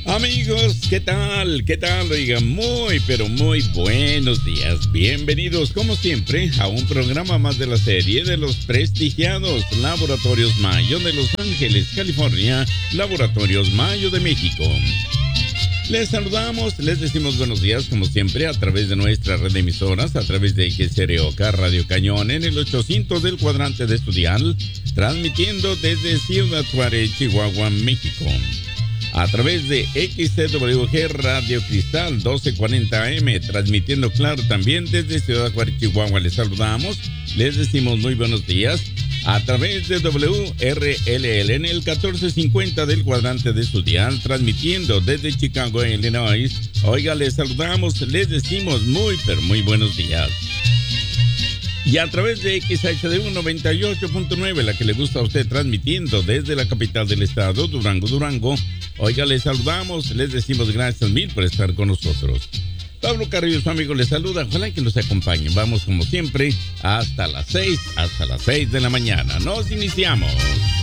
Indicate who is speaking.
Speaker 1: Amigos, ¿qué tal? ¿Qué tal? Oigan, muy, pero muy buenos días. Bienvenidos, como siempre, a un programa más de la serie de los prestigiados Laboratorios Mayo de Los Ángeles, California, Laboratorios Mayo de México. Les saludamos, les decimos buenos días, como siempre, a través de nuestra red de emisoras, a través de XROK Radio Cañón en el 800 del cuadrante de Estudial, transmitiendo desde Ciudad Juárez, Chihuahua, México. A través de XCWG Radio Cristal 1240 AM, transmitiendo claro también desde Ciudad Juárez, Chihuahua. Les saludamos, les decimos muy buenos días. A través de WRLL en el 1450 del cuadrante de Estudial, transmitiendo desde Chicago, Illinois. Oiga, les saludamos, les decimos muy, pero muy buenos días. Y a través de XHD 98.9, la que le gusta a usted, transmitiendo desde la capital del estado, Durango. Oiga, les saludamos, les decimos gracias mil por estar con nosotros. Pablo Carrillo, su amigo, les saluda. Ojalá que nos acompañen. Vamos, como siempre, hasta las 6 de la mañana. Nos iniciamos.